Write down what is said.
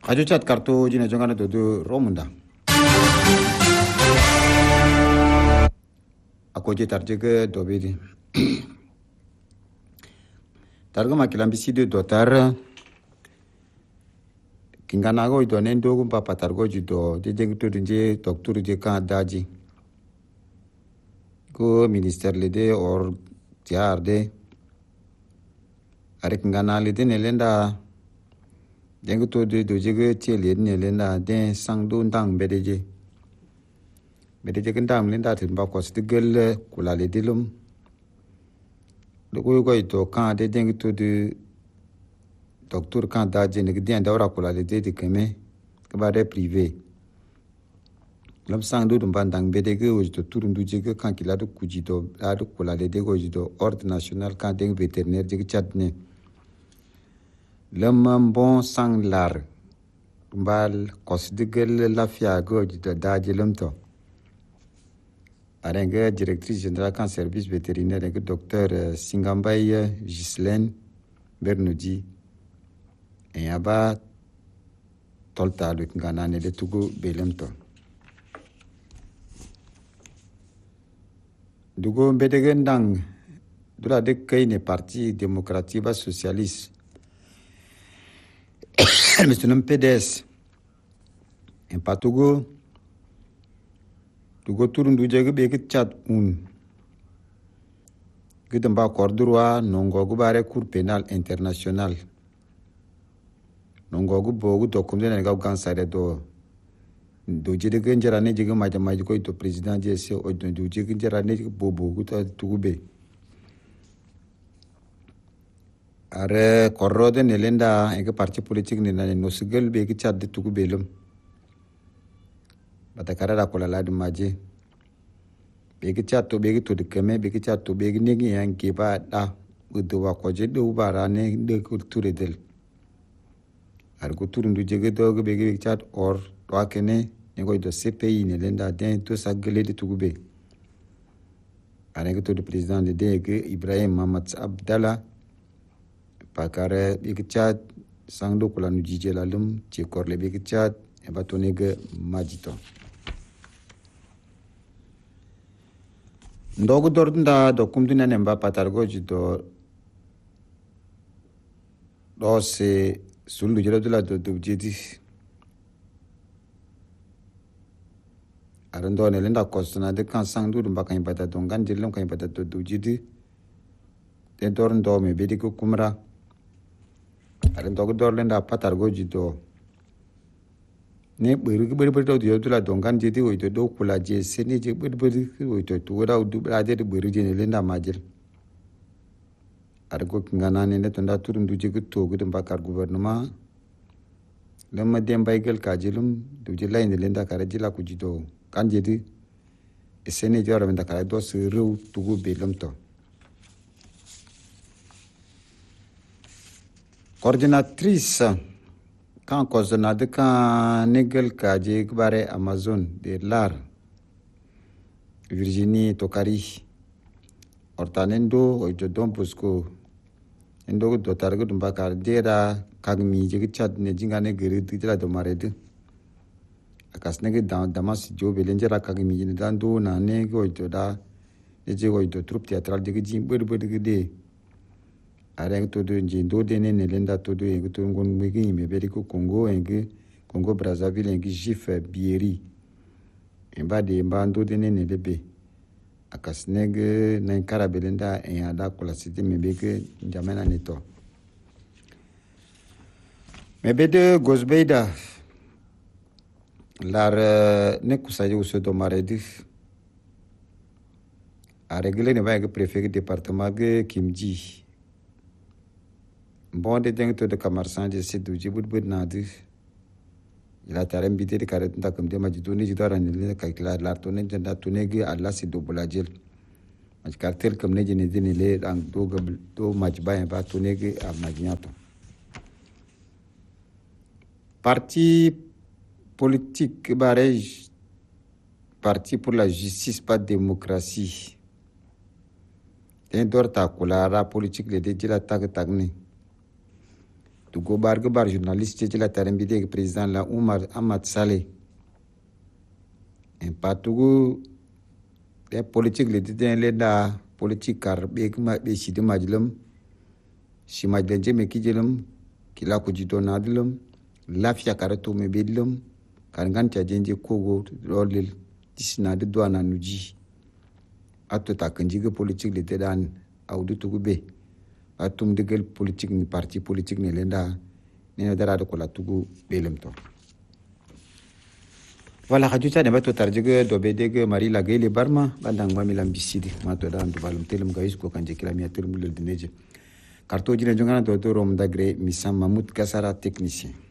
Radio chat kartu jina jongana do romunda. Ako je tarjege dobedi. Targa makilambisi de dotar kinganago ido nendo gumpa patargo jido je jengtu dinje doktor je kan daji. Ko minister lede or tiarde are kingana lede nelenda jengtu de dojege tiele nelenda den sangdo ndang bedeje kendam lenda timba ko stigel kula ledilum ko ko ito kan de jengtu de docteur kan daji ne gdien dawra kula lede de keme kabare privé lam sangdo dum bandang bedege ojo turundu jege kan kilado kujido adu kula lede go jido ordre national kan de vétérinaire jege chatne lam bon sang lar mbal kosdigel lafia go jido daji lamto arenge directrice générale kan service vétérinaire que docteur Singambaye Ghislaine Bernodi et aba tolta le ngana ne de tugo belemto dugo bedege ndang dula de kay ne parti démocratique ba socialiste monsieur nom PDS en patugo dugo turundu jege be ke chat gidan ba kordurwa nongo gubare cour pénal international nongo gu bogu dokumde ne ga gansare do jide genjara ne jige majama ko to président jese o do jige genjara ne bobo gu ta tugube are korrode ne lenda e parti politique ne no sigel be ki chat de tugube lum bata karara ko la du maje be ki chat to be ki to de keme be ki chat to be ki ne yan ke ba da udo wa ko je do bara ne de ko toure del ar ko turundu jege do be ki chat or to kene ne ko do CPI ne lenda den to sagele de tugube are ko to président de DG Ibrahim Mamad Abdallah pakare be ki chat sangdo ko la nu jije la lum ci korle be ki chat e ba to ne ge majito ndogu dornda do kumdina ne mba patargo jido do se sulu jelo dula do jedi arando ne lenda kostana de kan sangdu dum bakan bata dongan jelum kan bata do jedi de dorndo me bedi ko kumra arando go dorlenda patargo jido ne beri do dula dongan jedi o do kula je seni je beri o to da du brade de beri je ne lenda majel argo ngana ne to nda turundu je to gudum bakar gouvernement lemma dem baygel kajilum du je lay ne lenda kara jila ku jido kan jedi seni jora menda kara do se rew tugu be lamto coordinatrice kan kozona de kan negel kaje gbare Amazon de lar Virginie Tokari ortanendo o Don Bosco endo do targo dum bakar dera kagmi je chat ne jingane gere dira do marede akas ne damas jo belenjera kagmi ne dando na ne go to da je go to troupe théâtrale de jim de areng to do njindo de ne lenda to do en to ngon megi me beri ko Congo Congo Brazzaville en Jif Bieri en ba de mbando de ne lebe akasneg na kara belenda en ada kola cité me beke jamena neto me bede gozbeida lar ne kusaje uso do maredi a régler ne ba ke préfet département ke Kimji bon de deng to de commerçant de sidu jibut bud nadi ila tarem bide de karet ndakam de majiduni jidara ne ka kila lar to ne janda to ne ge alla sidu bulajel maj kartel kam ne jene dine le ang do gabl do maj baye ba to ne ge a majnyato parti politique barège parti pour la justice pas démocratie den dorta kula ra politique le de jila tag tagne tugo bar journaliste ci la tarimbi de président la Umar Ahmad Saleh en patugo de politique le de le da politique kar be kuma be shi de majlum shi majlen je me kijelum kila ko jito nadlum lafiya karato me bedlum kan ganta jenje kogo rolil tisina de douana nuji ato takanji ge politique le dan awdu tugo be atum de gel politique ni parti politique ne lenda ne dara de ko la tugo belem to. Voilà, radio ta ne ba to tarjige do be dege mari la gele barma bandang ba milam bisidi ma to dan dubalum telum gais ko kanje kila mi atul mulel dineje karto jine jongana do rom dagre misam mamut kasara technicien.